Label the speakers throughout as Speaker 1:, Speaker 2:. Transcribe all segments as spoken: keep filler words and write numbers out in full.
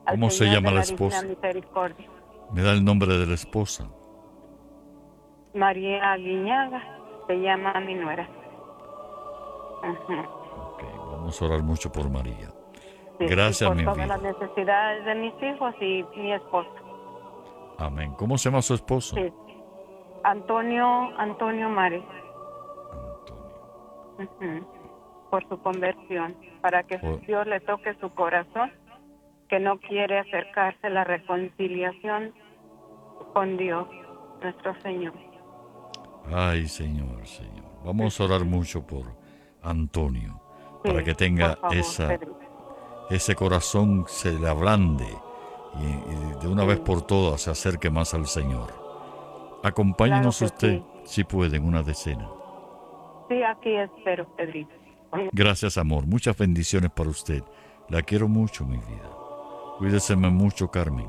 Speaker 1: al
Speaker 2: ¿Cómo se
Speaker 1: Señor
Speaker 2: llama
Speaker 1: de
Speaker 2: la
Speaker 1: la Divina
Speaker 2: esposa?
Speaker 1: Misericordia.
Speaker 2: Me da el nombre de la esposa.
Speaker 1: María Aguiñaga, se llama mi nuera. Ujú.
Speaker 2: Ok, vamos a orar mucho por María.
Speaker 1: Sí, y
Speaker 2: Gracias,
Speaker 1: por
Speaker 2: mi
Speaker 1: todas las
Speaker 2: vida.
Speaker 1: necesidades de mis hijos y mi esposo.
Speaker 2: Amén. ¿Cómo se llama su esposo?
Speaker 1: Sí, Antonio, Antonio Mare.
Speaker 2: Antonio.
Speaker 1: Ujú. Por su conversión, para que
Speaker 2: Oh,
Speaker 1: Dios le toque su corazón, que no quiere acercarse a la reconciliación con Dios, nuestro Señor.
Speaker 2: ay, Señor, Señor. Vamos a orar mucho por Antonio, para
Speaker 1: Sí,
Speaker 2: que
Speaker 1: por
Speaker 2: tenga
Speaker 1: favor,
Speaker 2: esa,
Speaker 1: Pedro.
Speaker 2: ese corazón se le ablande y, y de una vez
Speaker 1: Sí,
Speaker 2: por todas se acerque más al Señor.
Speaker 1: claro
Speaker 2: Acompáñenos
Speaker 1: que
Speaker 2: usted,
Speaker 1: sí.
Speaker 2: si puede, en una decena.
Speaker 1: Sí, aquí espero, Pedrito.
Speaker 2: Gracias, amor. Muchas bendiciones para usted. La quiero mucho, mi vida. Cuídese mucho, Carmen.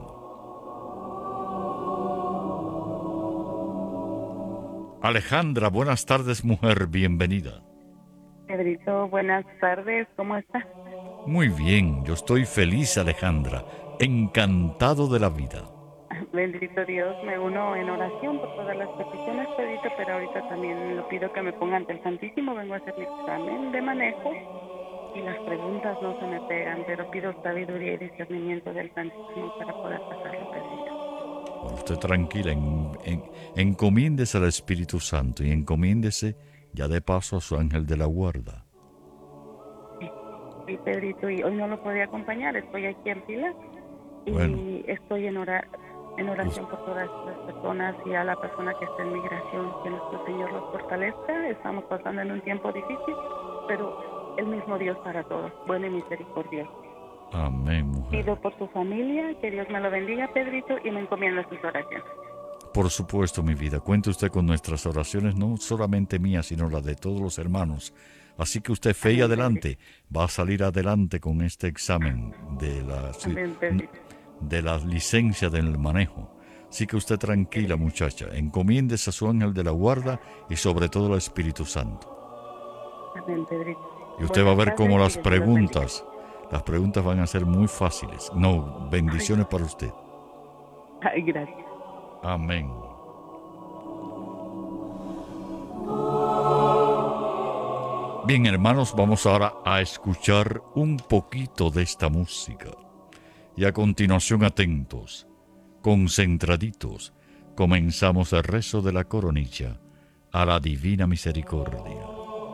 Speaker 2: Alejandra, buenas tardes, mujer. Bienvenida.
Speaker 1: Pedrito, buenas tardes, ¿cómo está?
Speaker 2: Muy bien, yo estoy feliz, Alejandra. Encantado de la vida.
Speaker 1: Bendito Dios, me uno en oración por todas las peticiones, Pedrito, pero ahorita también lo pido que me ponga ante el Santísimo. Vengo a hacer mi examen de manejo y las preguntas no se me pegan, pero pido sabiduría y discernimiento del Santísimo para poder pasarlo, Pedrito.
Speaker 2: Bueno, usted tranquila, en, en, encomiéndese al Espíritu Santo y encomiéndese ya de paso a su ángel de la guarda.
Speaker 1: Sí, sí, Pedrito, y hoy no lo podía acompañar, estoy aquí en fila
Speaker 2: Bueno,
Speaker 1: y estoy en, ora, en
Speaker 2: us-
Speaker 1: oración por todas las personas y a la persona que está en migración, que nuestro Señor los fortalezca. Estamos pasando en un tiempo difícil, pero el mismo Dios para todos, bueno y misericordioso.
Speaker 2: amén, mujer.
Speaker 1: Pido por su familia, que Dios me lo bendiga, Pedrito, y me encomiendo sus oraciones.
Speaker 2: Por supuesto, mi vida, cuente usted con nuestras oraciones, no solamente mías, sino las de todos los hermanos. Así que usted fe y
Speaker 1: Amén, Pedrito.
Speaker 2: adelante, va a salir adelante con este examen de la,
Speaker 1: Amén, Pedrito.
Speaker 2: de la licencia del manejo. Así que usted tranquila,
Speaker 1: Pedrito.
Speaker 2: muchacha, encomiéndese a su ángel de la guarda y sobre todo al Espíritu Santo.
Speaker 1: Amén, Pedrito.
Speaker 2: Y usted va a
Speaker 1: Buenas
Speaker 2: ver cómo
Speaker 1: tardes y
Speaker 2: las
Speaker 1: Dios me los bendiga.
Speaker 2: preguntas, las preguntas van a ser muy fáciles. No,
Speaker 1: Ay,
Speaker 2: bendiciones para usted.
Speaker 1: ay, gracias.
Speaker 2: Amén. Bien, hermanos, vamos ahora a escuchar un poquito de esta música. Y a continuación, atentos, concentraditos, comenzamos el rezo de la coronilla a la Divina Misericordia.